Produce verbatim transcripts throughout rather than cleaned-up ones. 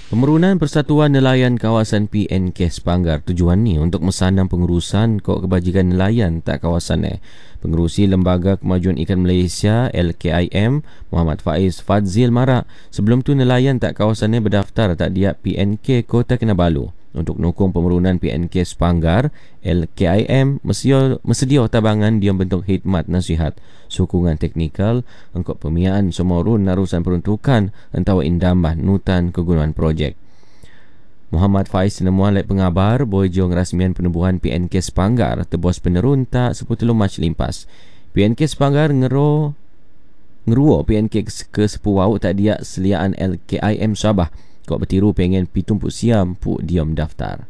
Pemerunan Persatuan Nelayan Kawasan P N K Sepanggar tujuan ni untuk mesanam pengurusan Kod Kebajikan Nelayan tak kawasan eh. Pengerusi Lembaga Kemajuan Ikan Malaysia L K I M Muhammad Faiz Fadzil marak sebelum tu nelayan tak kawasan eh berdaftar tak diap P N K Kota Kinabalu. Untuk menukung pemerunan P N K Sepanggar, L K I M mesedia, mesedia tabangan dia bentuk khidmat nasihat, sokongan teknikal, engkau pemiaan semorun narusan peruntukan entau indambah nutan kegunaan projek. Muhammad Faiz nemuan lek pengabar bojong rasmian penubuhan P N K Sepanggar tebos penerun tak sepuluh Mac limpas. P N K Sepanggar ngero ngeruo P N K ke sepuau tak dia seliaan L K I M Sabah. Kau bertiru pengen pitumpuk siam puk diam daftar.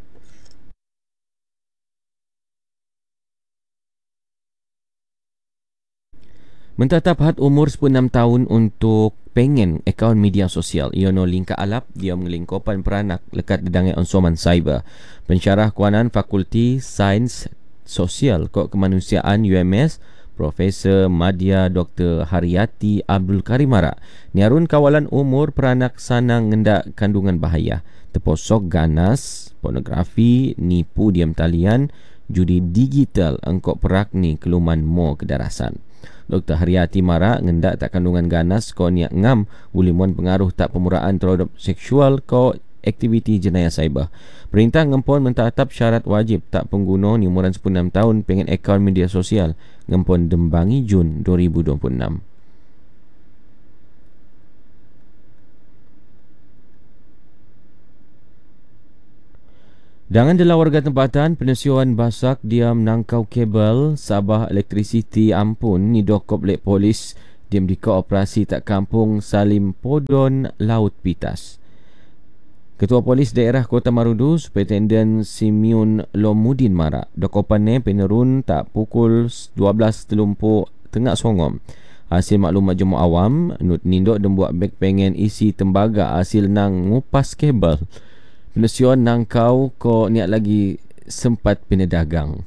Mentatap had umur sepuluh enam tahun untuk pengen akaun media sosial. Iono lingka alap dia mengelingkopan peranak lekat dedangai onsoman cyber. Pensyarah Kuanan Fakulti Sains Sosial Kod Kemanusiaan U M S Profesor Madya Doktor Haryati Abdul Karim marak niarun kawalan umur peranak sanang ngendak kandungan bahaya, terposok ganas, pornografi, nipu diam talian, judi digital engkau perak ni keluman mo kedarasan. Doktor Haryati marak ngendak tak kandungan ganas kau niat ngam bulimuan pengaruh tak pemuraan terhadap seksual kau aktiviti jenayah cyber. Perintah ngempon mentatap syarat wajib tak pengguna ni umuran sepuluh enam tahun pengen akaun media sosial ngempon dembangi Jun dua ribu dua puluh enam. Dangan adalah warga tempatan penesiuan basak diam nangkau kabel Sabah Electricity ampun ni dokop lek polis diam dika operasi tak kampung Salim Podon Laut Pitas. Ketua Polis Daerah Kota Marudu Superintendent Simeon Lomudin marak dokopan ne penerun tak pukul dua belas telumpu tengah songom. Hasil maklumat jemaah awam nut nindok dan buat beg pengen isi tembaga hasil nang ngupas kabel. Penesiuan nangkau ko niat lagi sempat penedagang.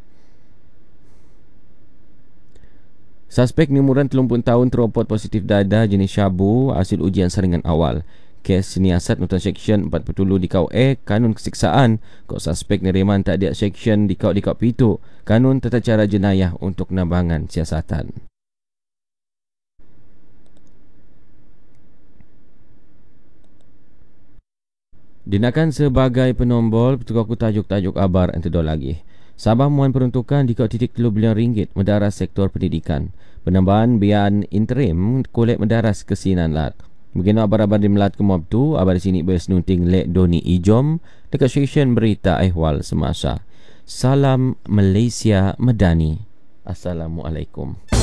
Suspek ni umuran tiga puluh tahun teropot positif dadah jenis syabu hasil ujian saringan awal. Kes niasat nutan seksyen empat puluh di kau A kanun kesiksaan. Kau suspek neriman tak ada seksyen di kau di kau pitu kanun tata cara jenayah untuk nambangan siasatan. Dinakan sebagai penombol petugas tajuk-tajuk abar entedol lagi. Sabah muan peruntukan di kau titik tiga bilion ringgit mendaras sektor pendidikan. Penambahan bian interim kolek mendaras kesinan lat. Begini abar-abar di Melat ke Mob tu, abar di sini bersnunting Lek Doni Ijom dekat stesen berita ehwal semasa. Salam Malaysia Medani. Assalamualaikum.